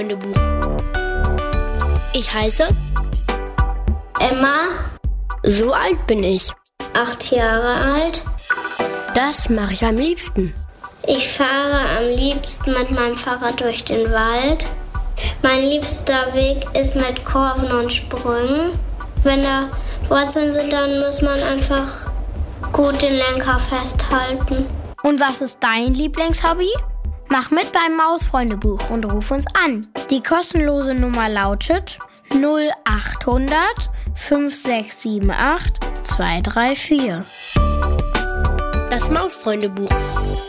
Mausfreundebuch. Ich heiße Emma. So alt bin ich. 8 Jahre alt. Das mache ich am liebsten. Ich fahre am liebsten mit meinem Fahrrad durch den Wald. Mein liebster Weg ist mit Kurven und Sprüngen. Wenn da Wurzeln sind, dann muss man einfach gut den Lenker festhalten. Und was ist dein Lieblingshobby? Mach mit beim Mausfreundebuch und ruf uns an. Die kostenlose Nummer lautet 0800 5678 234. Das Mausfreundebuch.